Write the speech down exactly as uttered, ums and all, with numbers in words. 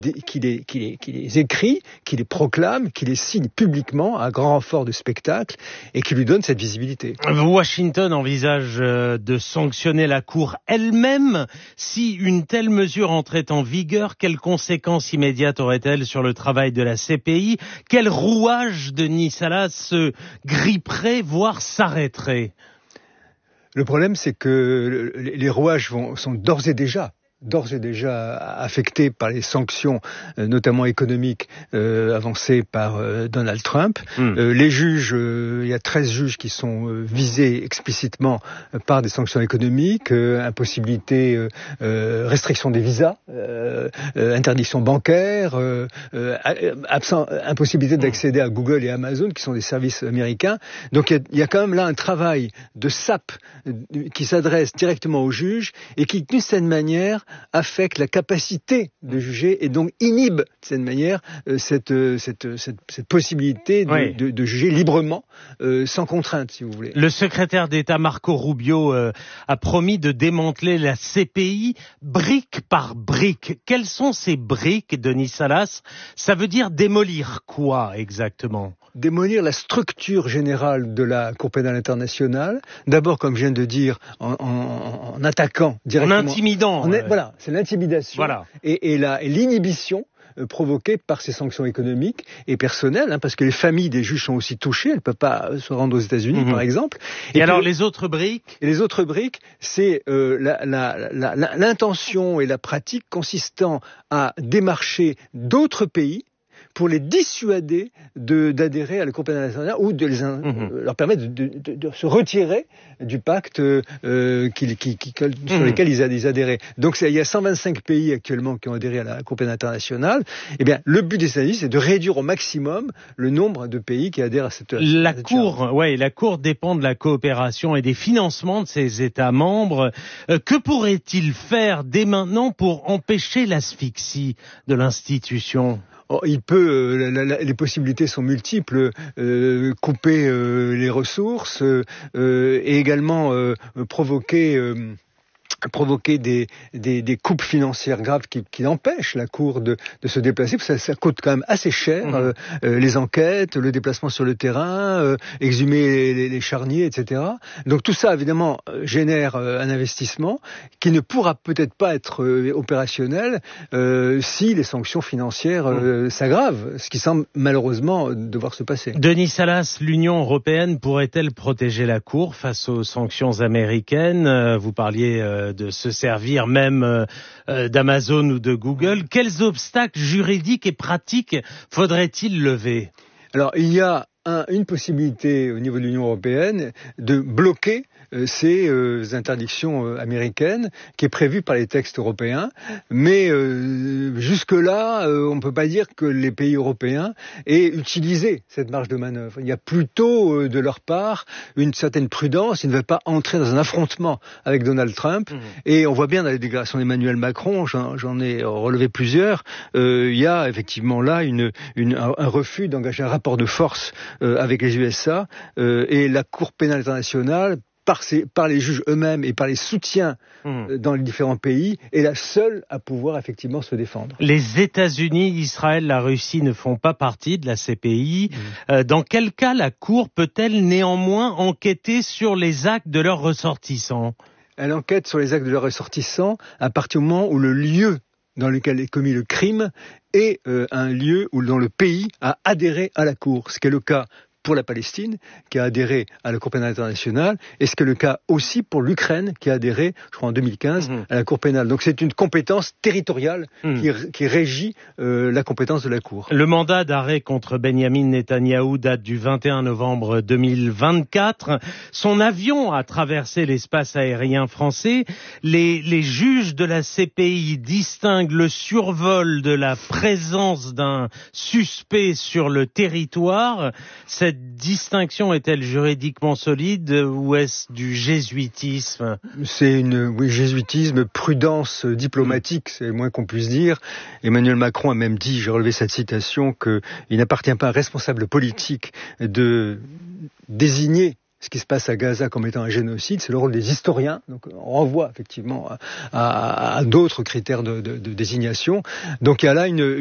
qui les, qui, les, qui les écrit, qui les proclame, qui les signe publiquement à grand renfort de spectacle et qui lui donne cette visibilité. Washington envisage de sanctionner la Cour elle-même. Si une telle mesure entrait en vigueur, quelles conséquences immédiates aurait-elle sur le travail de la C P I? Quel rouage Denis Salas se gripperait, voire s'arrêterait? Le problème, c'est que les rouages vont, sont d'ores et déjà d'ores et déjà affectés par les sanctions, euh, notamment économiques, euh, avancées par euh, Donald Trump. Mm. Euh, les juges, euh, il y a treize juges qui sont euh, visés explicitement euh, par des sanctions économiques, euh, impossibilité, euh, euh, restriction des visas, euh, euh, interdiction bancaire, euh, euh, absent, impossibilité d'accéder à Google et Amazon, qui sont des services américains. Donc il y a, il y a quand même là un travail de sape euh, qui s'adresse directement aux juges et qui, d'une certaine manière, affecte la capacité de juger et donc inhibe de cette manière euh, cette, euh, cette, cette, cette possibilité de, oui. de, de juger librement, euh, sans contrainte, si vous voulez. Le secrétaire d'État Marco Rubio euh, a promis de démanteler la C P I brique par brique. Quelles sont ces briques, Denis Salas? Ça veut dire démolir quoi exactement? Démolir la structure générale de la Cour pénale internationale. D'abord, comme je viens de dire, en, en, en attaquant directement... En intimidant. En, euh... Voilà, c'est l'intimidation voilà. et, et, la, et l'inhibition euh, provoquée par ces sanctions économiques et personnelles, hein, parce que les familles des juges sont aussi touchées, elles ne peuvent pas se rendre aux États-Unis, mmh. par exemple. Et, et alors, que, les autres briques? Et les autres briques, c'est euh, la, la, la, la, l'intention et la pratique consistant à démarcher d'autres pays pour les dissuader de, d'adhérer à la Cour pénale internationale ou de les, mmh. leur permettre de, de, de se retirer du pacte euh, qui, qui, qui, sur mmh. lequel ils, ils adhéraient. Donc il y a cent vingt-cinq pays actuellement qui ont adhéré à la Cour pénale internationale. Eh bien, le but des États-Unis, c'est de réduire au maximum le nombre de pays qui adhèrent à cette. La à cette Cour, ouais, la Cour dépend de la coopération et des financements de ses États membres. Euh, que pourrait-il faire dès maintenant pour empêcher l'asphyxie de l'institution? Oh, il peut, euh, la, la, les possibilités sont multiples, euh, couper euh, les ressources euh, et également euh, provoquer... Euh, provoquer des, des, des coupes financières graves qui, qui empêchent la Cour de, de se déplacer, parce que ça, ça coûte quand même assez cher, mmh. euh, euh, les enquêtes, le déplacement sur le terrain, euh, exhumer les, les charniers, et cetera. Donc tout ça, évidemment, génère euh, un investissement qui ne pourra peut-être pas être euh, opérationnel euh, si les sanctions financières euh, mmh. s'aggravent, ce qui semble malheureusement devoir se passer. Denis Salas, l'Union européenne pourrait-elle protéger la Cour face aux sanctions américaines? euh, Vous parliez... Euh, de se servir même euh, d'Amazon ou de Google. Quels obstacles juridiques et pratiques faudrait-il lever? Alors, il y a un, une possibilité au niveau de l'Union européenne de bloquer euh, ces euh, interdictions euh, américaines qui est prévue par les textes européens, mais euh, jusque-là, euh, on ne peut pas dire que les pays européens aient utilisé cette marge de manœuvre. Il y a plutôt euh, de leur part une certaine prudence, ils ne veulent pas entrer dans un affrontement avec Donald Trump, mmh. et on voit bien dans les déclarations d'Emmanuel Macron, j'en, j'en ai relevé plusieurs, euh, il y a effectivement là une, une, un, un refus d'engager un rapport de force euh, avec les U S A, euh, et la Cour pénale internationale, Par, ces, par les juges eux-mêmes et par les soutiens mmh. dans les différents pays, est la seule à pouvoir effectivement se défendre. Les États-Unis, Israël, la Russie ne font pas partie de la C P I. Mmh. Euh, dans quel cas la Cour peut-elle néanmoins enquêter sur les actes de leurs ressortissants? Elle enquête sur les actes de leurs ressortissants à partir du moment où le lieu dans lequel est commis le crime est euh, un lieu où dans le pays a adhéré à la Cour, ce qui est le cas pour la Palestine, qui a adhéré à la Cour pénale internationale, et ce qui est le cas aussi pour l'Ukraine, qui a adhéré, je crois en deux mille quinze, mmh. à la Cour pénale. Donc c'est une compétence territoriale mmh. qui, qui régit euh, la compétence de la Cour. Le mandat d'arrêt contre Benyamin Netanyahou date du vingt et un novembre deux mille vingt-quatre. Son avion a traversé l'espace aérien français. Les, les juges de la C P I distinguent le survol de la présence d'un suspect sur le territoire. Cette Cette distinction est-elle juridiquement solide ou est-ce du jésuitisme? C'est une, oui, jésuitisme, prudence diplomatique, c'est le moins qu'on puisse dire. Emmanuel Macron a même dit, j'ai relevé cette citation, qu'il n'appartient pas à un responsable politique de désigner ce qui se passe à Gaza comme étant un génocide, c'est le rôle des historiens. Donc on renvoie effectivement à, à, à d'autres critères de, de, de désignation. Donc il y a là une